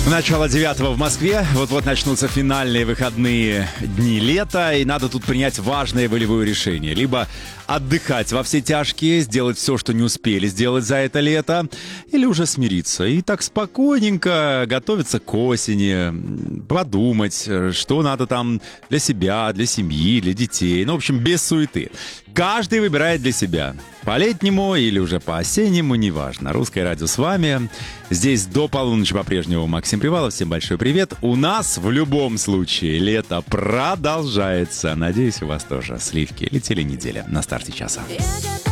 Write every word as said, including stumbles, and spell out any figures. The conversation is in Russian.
Начало девятого в Москве. Вот-вот начнутся финальные выходные дни лета, и надо тут принять важное волевое решение. Либо отдыхать во все тяжкие, сделать все, что не успели сделать за это лето, или уже смириться и так спокойненько готовиться к осени, подумать, что надо там для себя, для семьи, для детей. Ну, в общем, без суеты. Каждый выбирает для себя. По-летнему или уже по-осеннему, неважно. Русское радио с вами. Здесь до полуночи по-прежнему Максим Привалов. Всем большой привет. У нас в любом случае лето продолжается. Надеюсь, у вас тоже сливки летели неделя на старте часа.